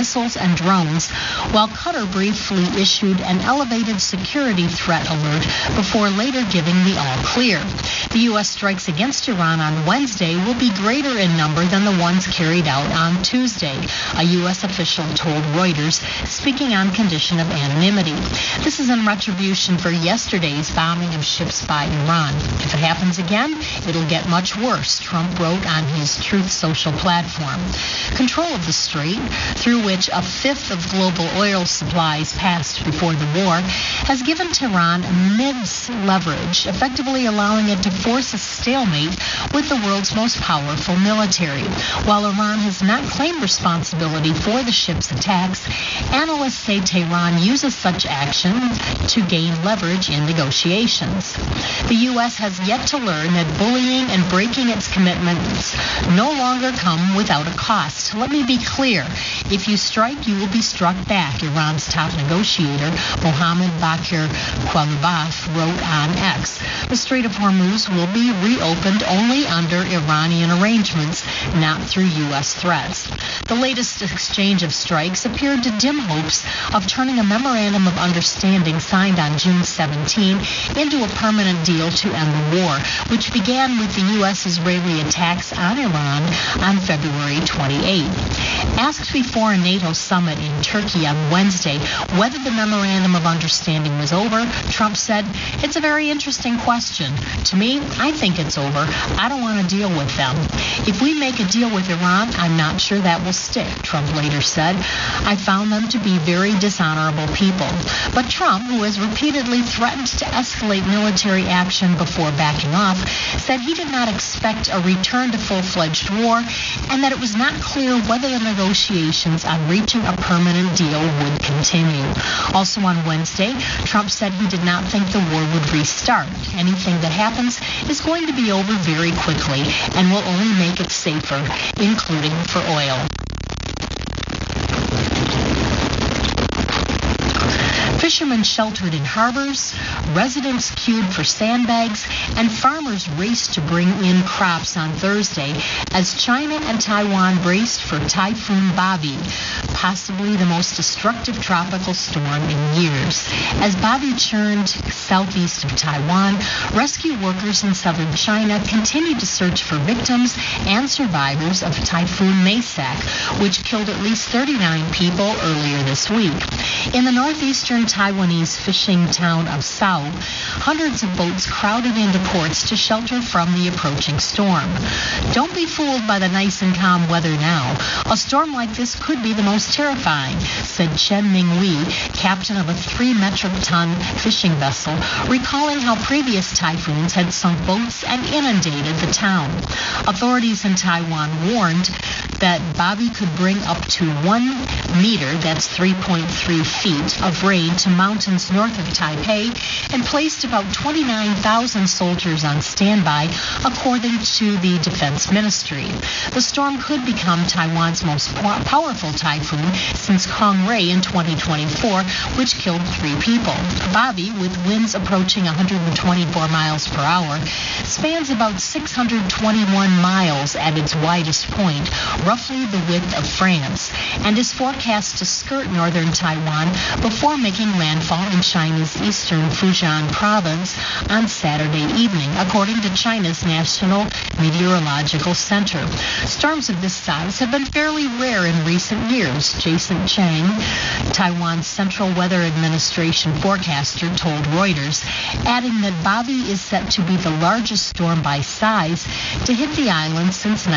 missiles and drones, while Qatar briefly issued an elevated security threat alert before later giving the all-clear. The U.S. strikes against Iran on Wednesday will be greater in number than the ones carried out on Tuesday, a U.S. official told Reuters, speaking on condition of anonymity. This is in retribution for yesterday's bombing of ships by Iran. If it happens again, it'll get much worse, Trump wrote on his Truth Social platform. Control of the strait, through which a fifth of global oil supplies passed before the war, has given Tehran immense leverage, effectively allowing it to force a stalemate with the world's most powerful military. While Iran has not claimed responsibility for the ship's attacks, analysts say Tehran uses such action to gain leverage in negotiations. The U.S. has yet to learn that bullying and breaking its commitments no longer come without a cost. Let me be clear. If you strike, you will be struck back, Iran's top negotiator, Mohammad Bakir Qalibaf, wrote on X. The Strait of Hormuz will be reopened only under Iranian arrangements, not through U.S. threats. The latest exchange of strikes appeared to dim hopes of turning a memorandum of understanding signed on June 17 into a permanent deal to end the war, which began with the U.S.-Israeli attacks on Iran on February 28. Asked before a NATO summit in Turkey on Wednesday whether the memorandum of understanding was over, Trump said, "It's a very interesting question. To me, I think it's over. I don't want to deal with them. If we make a deal with Iran, I'm not sure that will stick," Trump later said. "I found them to be very dishonorable people." But Trump, who has repeatedly threatened to escalate military action before backing off, said he did not expect a return to full-fledged war and that it was not clear whether the negotiations on reaching a permanent deal would continue. Also on Wednesday, Trump said he did not think the war would restart. Anything that happens is going to be over very quickly and will only make it safer, including for oil. Fishermen sheltered in harbors, residents queued for sandbags, and farmers raced to bring in crops on Thursday as China and Taiwan braced for Typhoon Bobby, possibly the most destructive tropical storm in years. As Bobby churned southeast of Taiwan, rescue workers in southern China continued to search for victims and survivors of Typhoon Maysak, which killed at least 39 people earlier this week. In the northeastern Taiwanese fishing town of Sao, hundreds of boats crowded into ports to shelter from the approaching storm. Don't be fooled by the nice and calm weather now. A storm like this could be the most terrifying, said Chen Mingwei, captain of a 3-metric-ton fishing vessel, recalling how previous typhoons had sunk boats and inundated the town. Authorities in Taiwan warned that Bobby could bring up to 1 meter, that's 3.3 feet, of rain to mountains north of Taipei and placed about 29,000 soldiers on standby, according to the Defense Ministry. The storm could become Taiwan's most powerful typhoon since Kongray in 2024, which killed 3 people. Bobby, with winds approaching 124 miles per hour, spans about 621 miles at its widest point, roughly the width of France, and is forecast to skirt northern Taiwan before making landfall in China's eastern Fujian province on Saturday evening, according to China's National Meteorological Center. Storms of this size have been fairly rare in recent years, Jason Chang, Taiwan's Central Weather Administration forecaster, told Reuters, adding that Bobby is set to be the largest storm by size to hit the island since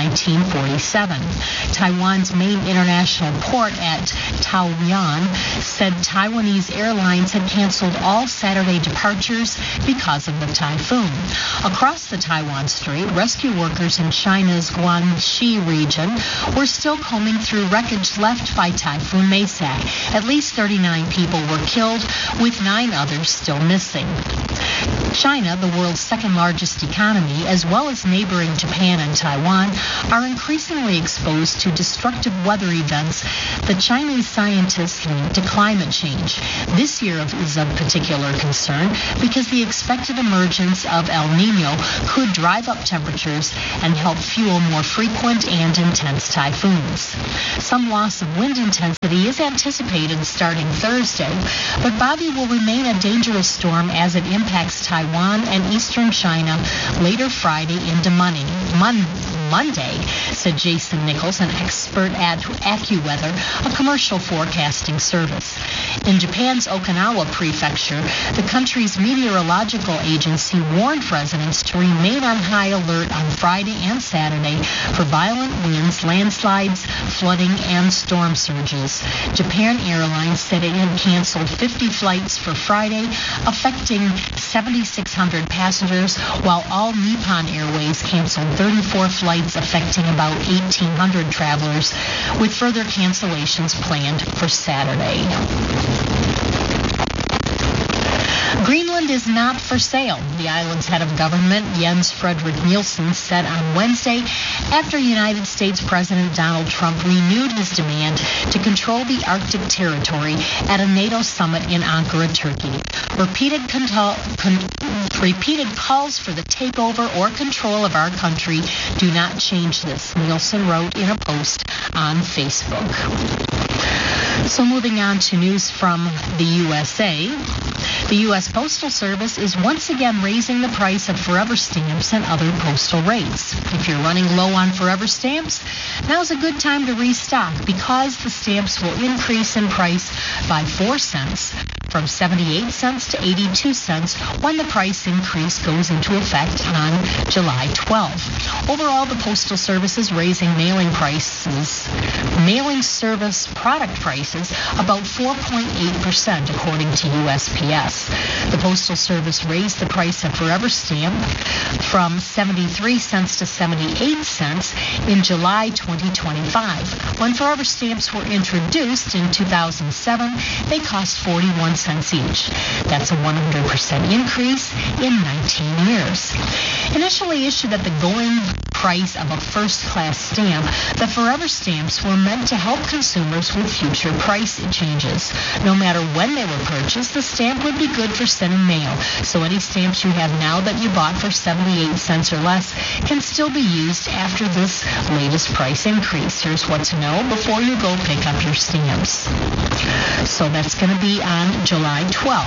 1947. Taiwan's main international port at Taoyuan said Taiwanese airlines had canceled all Saturday departures because of the typhoon. Across the Taiwan Strait, rescue workers in China's Guangxi region were still combing through wreckage left by Typhoon Maysak. At least 39 people were killed, with 9 others still missing. China, the world's second-largest economy, as well as neighboring Japan and Taiwan, are increasingly exposed to destructive weather events that Chinese scientists link to climate change. This year is of particular concern because the expected emergence of El Niño could drive up temperatures and help fuel more frequent and intense typhoons. Some loss of wind intensity is anticipated starting Thursday, but Bobby will remain a dangerous storm as it impacts Taiwan and eastern China later Friday into Monday, said Jason Nichols, an expert at AccuWeather, a commercial forecasting service. In Japan's Okinawa prefecture, the country's meteorological agency warned residents to remain on high alert on Friday and Saturday for violent winds, landslides, flooding, and storm surges. Japan Airlines said it had canceled 50 flights for Friday, affecting 7,600 passengers, while All Nippon Airways canceled 34 flights affecting about 1,800 travelers, with further cancellations planned for Saturday. Greenland is not for sale, the island's head of government, Jens Fredrik Nielsen, said on Wednesday after United States President Donald Trump renewed his demand to control the Arctic territory at a NATO summit in Ankara, Turkey. Repeated calls for the takeover or control of our country do not change this, Nielsen wrote in a post on Facebook. So moving on to news from the USA. The U.S. Postal Service is once again raising the price of forever stamps and other postal rates. If you're running low on forever stamps, now's a good time to restock because the stamps will increase in price by 4 cents from 78 cents to 82 cents when the price increase goes into effect on July 12. Overall, the Postal Service is raising mailing service product prices about 4.8%, according to USPS. The Postal Service raised the price of Forever Stamp from 73 cents to 78 cents in July 2025. When Forever Stamps were introduced in 2007, they cost 41 cents each. That's a 100% increase in 19 years. Initially issued at the going price of a first-class stamp, the Forever Stamps were meant to help consumers with future price changes. No matter when they were purchased, the stamp would be good for sending mail, so any stamps you have now that you bought for 78 cents or less can still be used after this latest price increase. Here's what to know before you go pick up your stamps. So that's going to be on July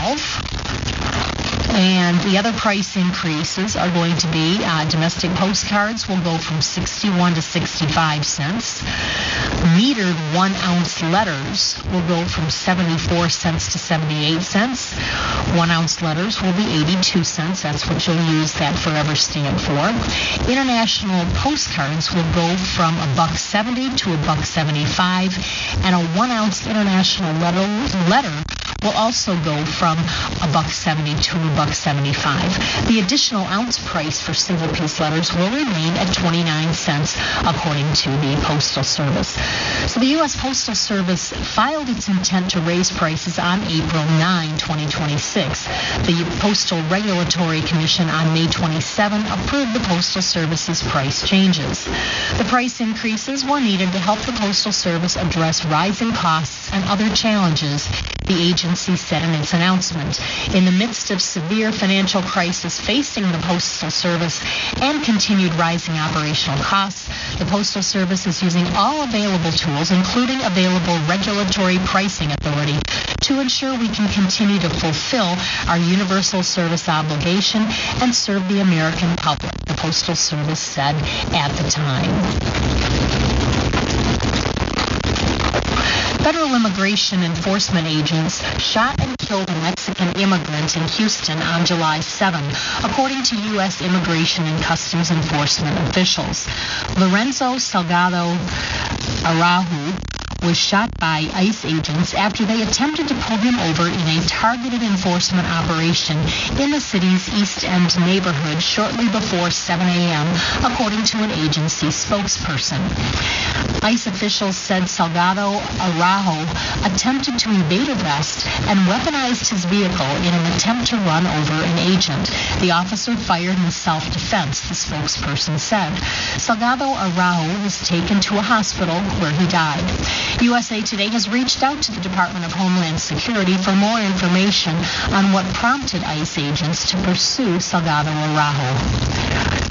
12th. And the other price increases are going to be domestic postcards will go from 61 to 65 cents. Metered 1-ounce letters will go from 74 cents to 78 cents. 1-ounce letters will be 82 cents. That's what you'll use that Forever Stamp for. International postcards will go from $1.70 to $1.75. And a 1-ounce international letter will also go from $1.70 to $1.75. The additional ounce price for single-piece letters will remain at 29 cents, according to the Postal Service. So the U.S. Postal Service filed its intent to raise prices on April 9, 2026. The Postal Regulatory Commission on May 27 approved the Postal Service's price changes. The price increases were needed to help the Postal Service address rising costs and other challenges, the agency said in its announcement. In the midst of severe financial crisis facing the Postal Service and continued rising operational costs, the Postal Service is using all available tools, including available regulatory pricing authority, to ensure we can continue to fulfill our universal service obligation and serve the American public, the Postal Service said at the time. Federal immigration enforcement agents shot and killed a Mexican immigrant in Houston on July 7, according to U.S. Immigration and Customs Enforcement officials. Lorenzo Salgado Araujo was shot by ICE agents after they attempted to pull him over in a targeted enforcement operation in the city's East End neighborhood shortly before 7 a.m., according to an agency spokesperson. ICE officials said Salgado Araujo attempted to evade arrest and weaponized his vehicle in an attempt to run over an agent. The officer fired in self-defense, the spokesperson said. Salgado Araujo was taken to a hospital where he died. USA Today has reached out to the Department of Homeland Security for more information on what prompted ICE agents to pursue Salgado Araujo.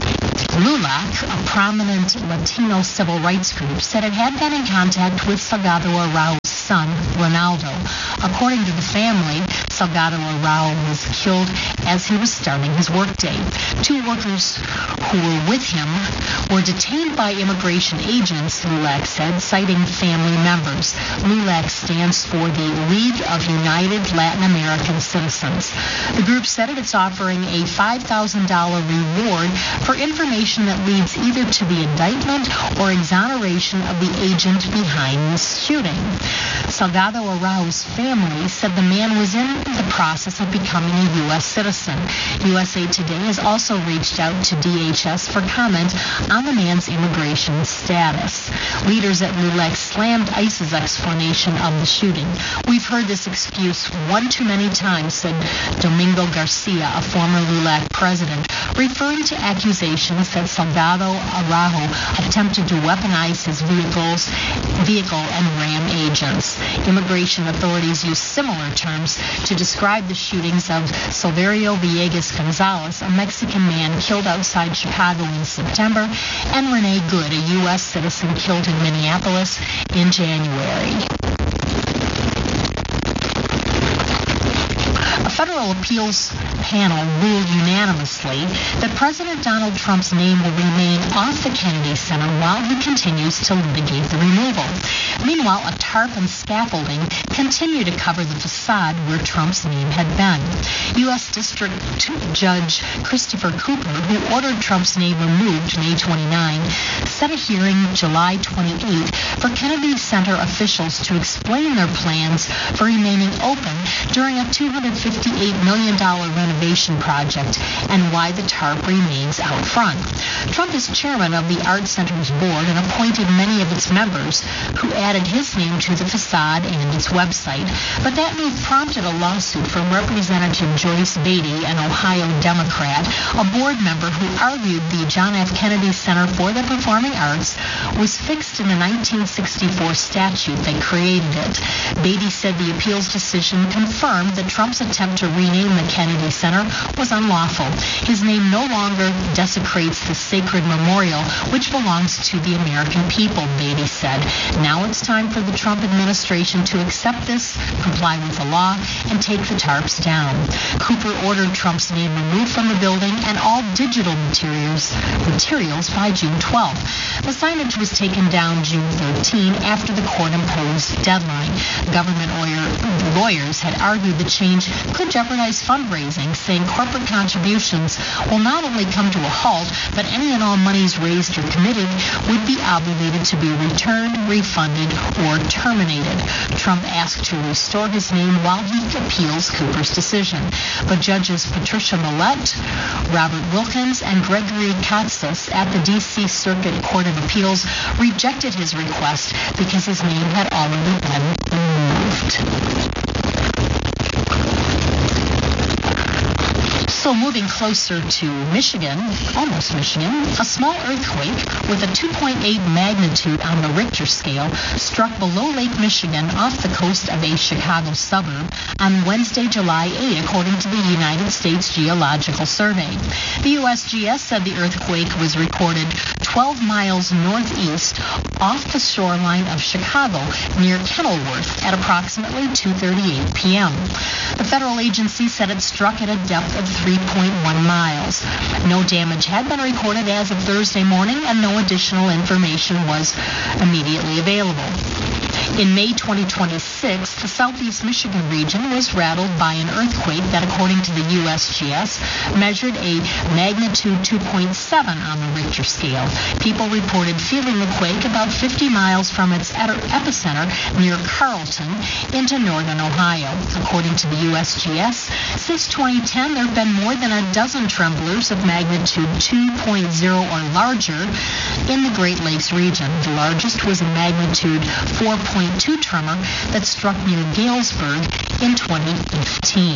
LULAC, a prominent Latino civil rights group, said it had been in contact with Salgado Araujo's son, Ronaldo. According to the family, Salgado Araujo was killed as he was starting his workday. Two workers who were with him were detained by immigration agents, LULAC said, citing family members. LULAC stands for the League of United Latin American Citizens. The group said it's offering a $5,000 reward for information that leads either to the indictment or exoneration of the agent behind the shooting. Salgado Araujo's family said the man was in the process of becoming a U.S. citizen. USA Today has also reached out to DHS for comment on the man's immigration status. Leaders at LULAC slammed ICE's explanation of the shooting. "We've heard this excuse one too many times," said Domingo Garcia, a former LULAC president, referring to accusations that Salgado Araujo attempted to weaponize his vehicle and ram agents. Immigration authorities use similar terms to describe the shootings of Silverio Villegas Gonzalez, a Mexican man killed outside Chicago in September, and Rene Good, a U.S. citizen killed in Minneapolis in January. A federal appeals panel ruled unanimously that President Donald Trump's name will remain off the Kennedy Center while he continues to litigate the removal. Meanwhile, a tarp and scaffolding continue to cover the facade where Trump's name had been. U.S. District Judge Christopher Cooper, who ordered Trump's name removed May 29, set a hearing July 28 for Kennedy Center officials to explain their plans for remaining open during a $258 million renovation project and why the tarp remains out front. Trump is chairman of the Art Center's board and appointed many of its members, who added his name to the facade and its website. But that move prompted a lawsuit from Representative Joyce Beatty, an Ohio Democrat, a board member who argued the John F. Kennedy Center for the Performing Arts was fixed in the 1964 statute that created it. Beatty said the appeals decision confirmed that Trump's attempt to rename the Kennedy Center was unlawful. His name no longer desecrates the sacred memorial which belongs to the American people, Beatty said. Now it's time for the Trump administration to accept this, comply with the law, and take the tarps down. Cooper ordered Trump's name removed from the building and all digital materials by June 12. The signage was taken down June 13 after the court-imposed deadline. Government lawyers had argued the change could jeopardize fundraising, saying corporate contributions will not only come to a halt, but any and all monies raised or committed would be obligated to be returned, refunded, or terminated. Trump asked to restore his name while he appeals Cooper's decision. But Judges Patricia Millett, Robert Wilkins, and Gregory Katsas at the D.C. Circuit Court of Appeals rejected his request because his name had already been removed. So moving closer to Michigan, almost Michigan, a small earthquake with a 2.8 magnitude on the Richter scale struck below Lake Michigan off the coast of a Chicago suburb on Wednesday, July 8, according to the United States Geological Survey. The USGS said the earthquake was recorded 12 miles northeast off the shoreline of Chicago near Kenilworth at approximately 2:38 p.m. The federal agency said it struck at a depth of 3.1 miles. No damage had been recorded as of Thursday morning, and no additional information was immediately available. In May 2026, the southeast Michigan region was rattled by an earthquake that, according to the USGS, measured a magnitude 2.7 on the Richter scale. People reported feeling the quake about 50 miles from its epicenter near Carlton into northern Ohio. According to the USGS, since 2010, there have been more than a dozen tremblers of magnitude 2.0 or larger in the Great Lakes region. The largest was a magnitude 4.2 tremor that struck near Galesburg in 2015.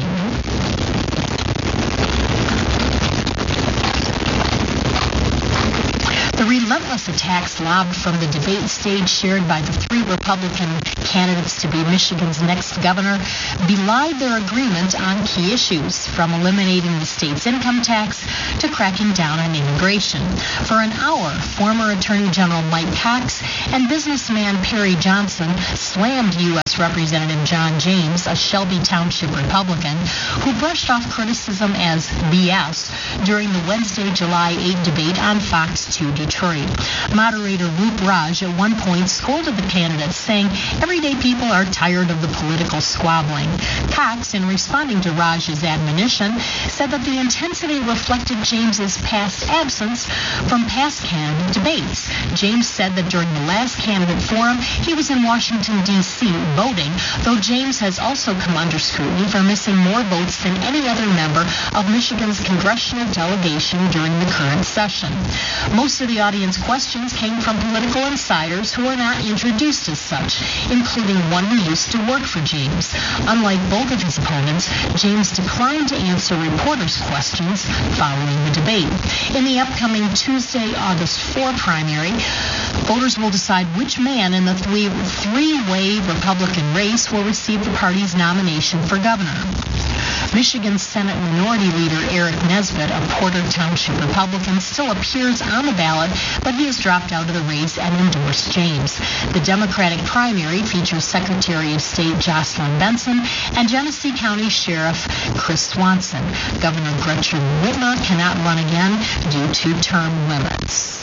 The relentless attacks lobbed from the debate stage shared by the three Republican candidates to be Michigan's next governor belied their agreement on key issues, from eliminating the state's income tax to cracking down on immigration. For an hour, former Attorney General Mike Cox and businessman Perry Johnson slammed U.S. Representative John James, a Shelby Township Republican, who brushed off criticism as BS during the Wednesday, July 8 debate on Fox 2 Detroit. Moderator Roop Raj at one point scolded the candidates, saying everyday people are tired of the political squabbling. Cox, in responding to Raj's admonition, said that the intensity reflected James's past absence from past candidate debates. James said that during the last candidate forum, he was in Washington, D.C. voting, though James has also come under scrutiny for missing more votes than any other member of Michigan's congressional delegation during the current session. Most of the audience questions came from political insiders who were not introduced as such, including one who used to work for James. Unlike both of his opponents, James declined to answer reporters' questions following the debate. In the upcoming Tuesday, August 4 primary, voters will decide which man in the three-way Republican race will receive the party's nomination for governor. Michigan Senate Minority Leader Eric Nesbitt, a Porter Township Republican, still appears on the ballot, but he has dropped out of the race and endorsed James. The Democratic primary features Secretary of State Jocelyn Benson and Genesee County Sheriff Chris Swanson. Governor Gretchen Whitmer cannot run again due to term limits.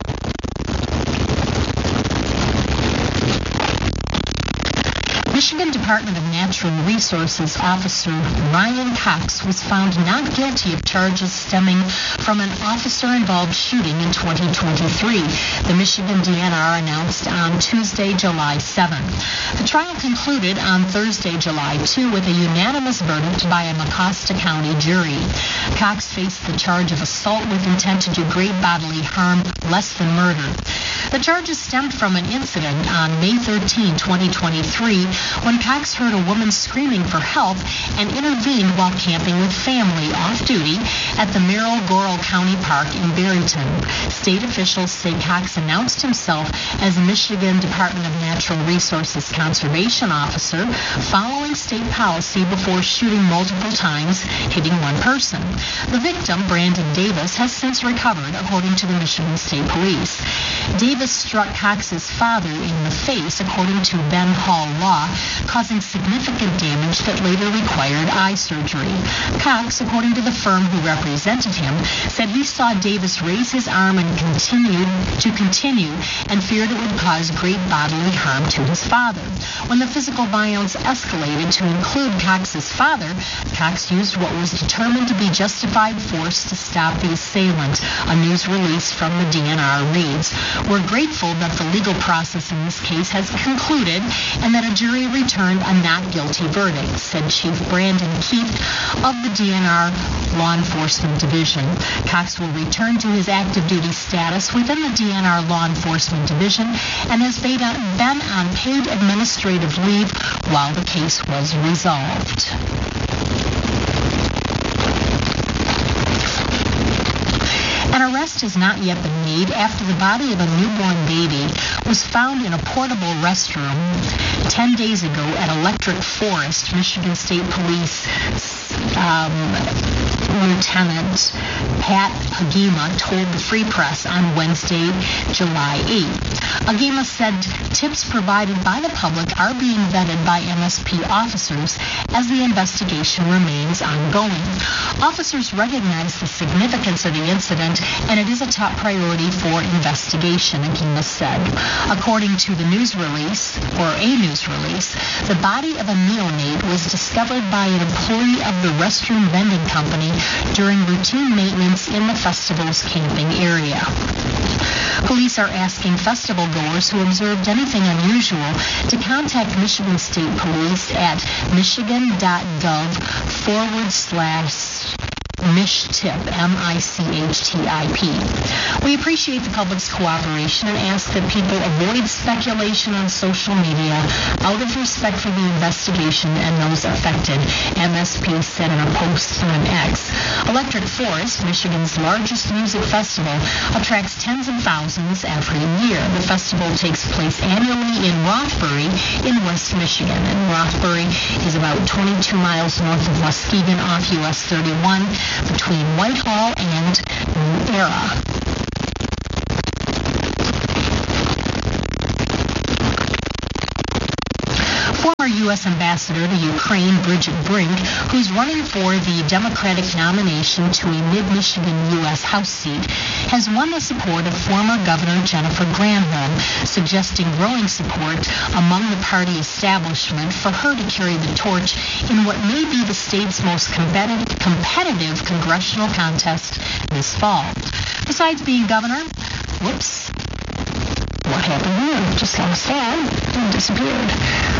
Michigan Department of Natural Resources Officer Ryan Cox was found not guilty of charges stemming from an officer-involved shooting in 2023, the Michigan DNR announced on Tuesday, July 7. The trial concluded on Thursday, July 2, with a unanimous verdict by a Mecosta County jury. Cox faced the charge of assault with intent to do great bodily harm, less than murder. The charges stemmed from an incident on May 13, 2023, when Cox heard a woman screaming for help and intervened while camping with family off-duty at the Merrill-Goral County Park in Barrington. State officials say Cox announced himself as Michigan Department of Natural Resources Conservation Officer following state policy before shooting multiple times, hitting one person. The victim, Brandon Davis, has since recovered, according to the Michigan State Police. Davis struck Cox's father in the face, according to Ben Hall Law, causing significant damage that later required eye surgery. Cox, according to the firm who represented him, said he saw Davis raise his arm and continue and feared it would cause great bodily harm to his father. When the physical violence escalated to include Cox's father, Cox used what was determined to be justified force to stop the assailant. A news release from the DNR reads, "We're grateful that the legal process in this case has concluded and that a jury returned a not guilty verdict," said Chief Brandon Keith of the DNR Law Enforcement Division. Cox will return to his active duty status within the DNR Law Enforcement Division and has been on paid administrative leave while the case was resolved. An arrest has not yet been made after the body of a newborn baby was found in a portable restroom 10 days ago at Electric Forest. Michigan State Police Lieutenant Pat Agema told the Free Press on Wednesday, July 8. Agema said tips provided by the public are being vetted by MSP officers as the investigation remains ongoing. Officers recognize the significance of the incident, and it is a top priority for investigation, Agema said. According to the news release, the body of a neonate was discovered by an employee of the restroom vending company during routine maintenance in the festival's camping area. Police are asking festival goers who observed anything unusual to contact Michigan State Police at michigan.gov/MICHTIP, MICHTIP. We appreciate the public's cooperation and ask that people avoid speculation on social media out of respect for the investigation and those affected, MSP said in a post on X. Electric Forest, Michigan's largest music festival, attracts tens of thousands every year. The festival takes place annually in Rothbury in West Michigan, and Rothbury is about 22 miles north of Muskegon off US 31 between Whitehall and New Era. Former U.S. Ambassador to Ukraine, Bridget Brink, who's running for the Democratic nomination to a mid-Michigan U.S. House seat, has won the support of former Governor Jennifer Granholm, suggesting growing support among the party establishment for her to carry the torch in what may be the state's most competitive congressional contest this fall. Besides being governor, what happened here? Just lost that. It disappeared.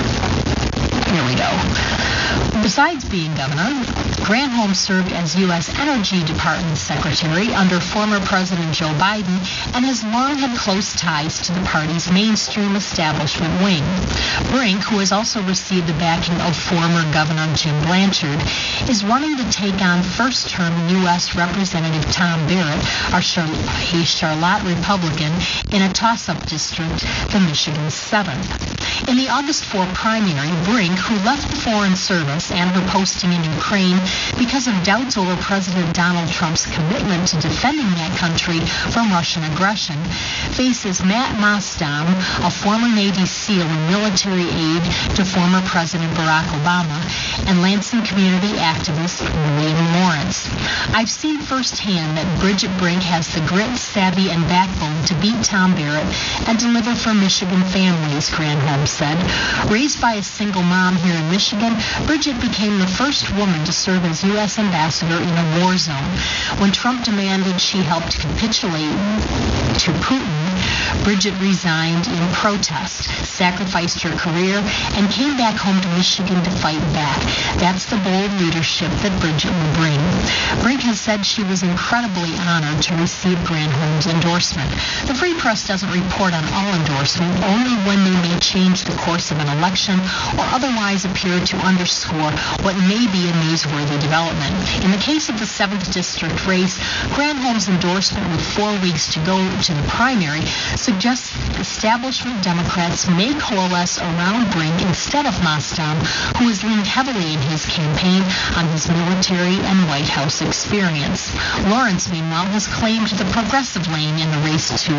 Here we go. Besides being governor, Granholm served as U.S. Energy Department Secretary under former President Joe Biden and has long had close ties to the party's mainstream establishment wing. Brink, who has also received the backing of former Governor Jim Blanchard, is running to take on first-term U.S. Representative Tom Barrett, a Charlotte Republican, in a toss-up district, the Michigan 7th. In the August 4 primary, Brink, who left the Foreign Service and her posting in Ukraine because of doubts over President Donald Trump's commitment to defending that country from Russian aggression, faces Matt Mosdam, a former Navy SEAL and military aide to former President Barack Obama, and Lansing community activist William Lawrence. I've seen firsthand that Bridget Brink has the grit, savvy, and backbone to beat Tom Barrett and deliver for Michigan families, Granholm said. Raised by a single mom here in Michigan, Bridget became the first woman to serve as U.S. ambassador in a war zone. When Trump demanded she help to capitulate to Putin, Bridget resigned in protest, sacrificed her career, and came back home to Michigan to fight back. That's the bold leadership that Bridget will bring. Brink has said she was incredibly honored to receive Granholm's endorsement. The Free Press doesn't report on all endorsement, only when they may change the course of an election or otherwise appear to underscore what may be a newsworthy development. In the case of the 7th District race, Granholm's endorsement with 4 weeks to go to the primary suggests establishment Democrats may coalesce around Brink instead of Mosdam, who has leaned heavily in his campaign on his military and White House experience. Lawrence, meanwhile, has claimed the progressive lane in the race to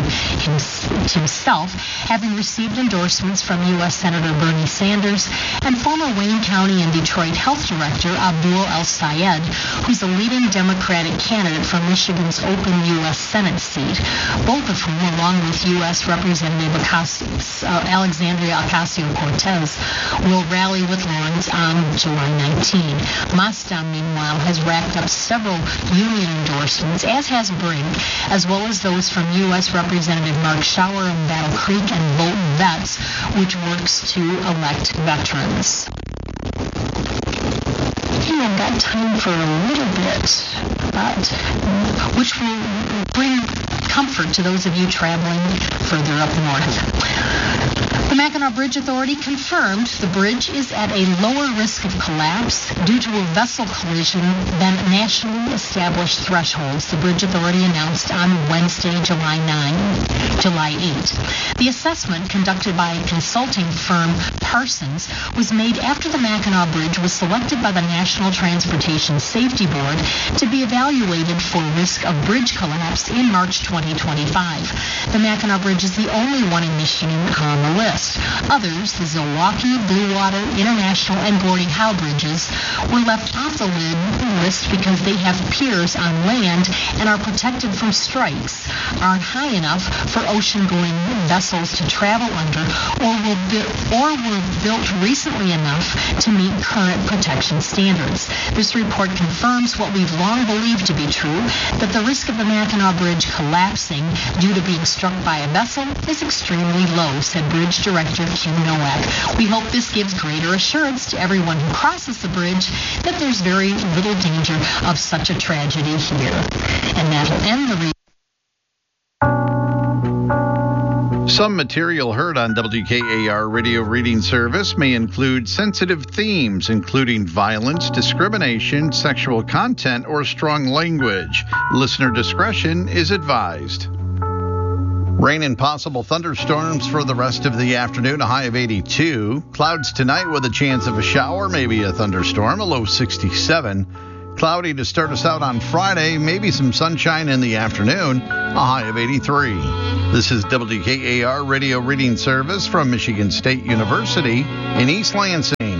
himself, having received endorsements from U.S. Senator Bernie Sanders and former Wayne County and Detroit Health Director Abdul El-Sayed, who's a leading Democratic candidate for Michigan's open U.S. Senate seat, both of whom, along with U.S. Representative Alexandria Ocasio-Cortez, will rally with Lawrence on July 19. Mosdam, meanwhile, has racked up several union endorsements, as has Brink, as well as those from U.S. Representative Mark Schauer of Battle Creek and Bolton Vets, which works to elect veterans. I've got time for a little bit, which will bring comfort to those of you traveling further up north. The Mackinac Bridge Authority confirmed the bridge is at a lower risk of collapse due to a vessel collision than nationally established thresholds, the Bridge Authority announced on Wednesday, July 8. The assessment, conducted by consulting firm Parsons, was made after the Mackinac Bridge was selected by the National Transportation Safety Board to be evaluated for risk of bridge collapse in March 2025. The Mackinac Bridge is the only one in Michigan on the list. Others, the Zilwaukee, Bluewater, International, and Gordie Howe bridges, were left off the list because they have piers on land and are protected from strikes, aren't high enough for ocean-going vessels to travel under, or were built recently enough to meet current protection standards. This report confirms what we've long believed to be true, that the risk of the Mackinac Bridge collapsing due to being struck by a vessel is extremely low, said Bridge Director Hugh Nowak. We hope this gives greater assurance to everyone who crosses the bridge that there's very little danger of such a tragedy here. And that'll end the reading. Some material heard on WKAR Radio Reading Service may include sensitive themes, including violence, discrimination, sexual content, or strong language. Listener discretion is advised. Rain and possible thunderstorms for the rest of the afternoon, a high of 82. Clouds tonight with a chance of a shower, maybe a thunderstorm, a low 67. Cloudy to start us out on Friday, maybe some sunshine in the afternoon, a high of 83. This is WKAR Radio Reading Service from Michigan State University in East Lansing.